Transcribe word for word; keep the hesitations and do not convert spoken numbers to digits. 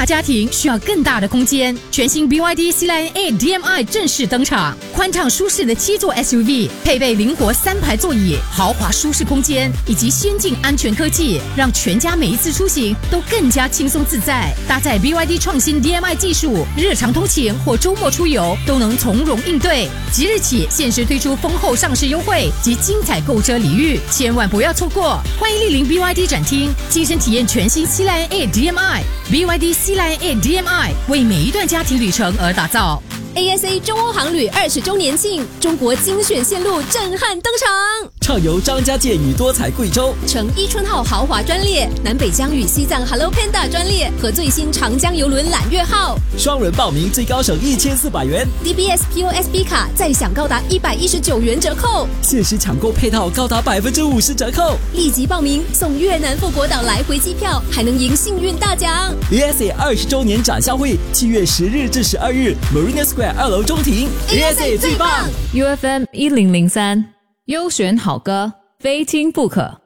家庭需要更大的空间，全新 B Y D C Lion eight D M I 正式登场。宽敞舒适的七座 S U V， 配备灵活三排座椅、豪华舒适空间以及先进安全科技，让全家每一次出行都更加轻松自在。搭载 B Y D 创新 D M I 技术，日常通勤或周末出游都能从容应对。即日起限时推出丰厚上市优惠及精彩购车礼遇，千万不要错过！欢迎莅临 B Y D 展厅，亲身体验全新 C Lion eight D M I。B Y D C Lion eight D M I 为每一段家庭旅程而打造。 A S A 中欧航旅二十周年庆，中国精选线路震撼登场。 畅游张家界与多彩贵州， 乘伊春号豪华专列，南北疆与西藏 Hello Panda 专列和最新长江邮轮揽月号， 双人报名最高省一千四百元 ，D B S P O S B 卡再享高达一百一十九元折扣， 限时抢购配套高达百分之五十折扣。 立即报名送越南富国岛来回机票，还能赢幸运大奖。 A S A 二十周年展销会，七月十日至十二日 ，Marina Square 二楼中庭 ，A S A 最棒 ，U F M 一零零三，优选好歌，非听不可。